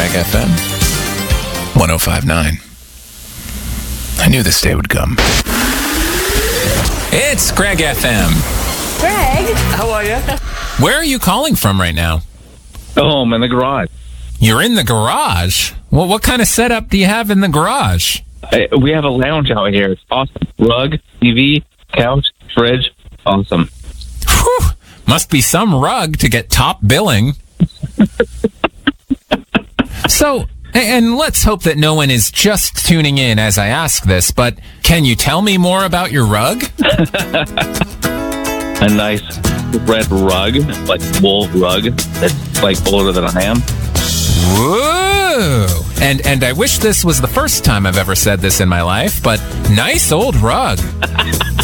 Craig FM 105.9. I knew this day would come. It's Craig FM. Greg. How are you? Where are you calling from right now? Oh, I'm in the garage. You're in the garage? Well, what kind of setup do you have in the garage? We have a lounge out here. It's awesome. Rug, TV, couch, fridge. Awesome. Whew. Must be some rug to get top billing. So, and let's hope that no one is just tuning in as I ask this, but can you tell me more about your rug? A nice red rug, like wool rug, that's like older than I am. Whoa! And I wish this was the first time I've ever said this in my life, but nice old rug.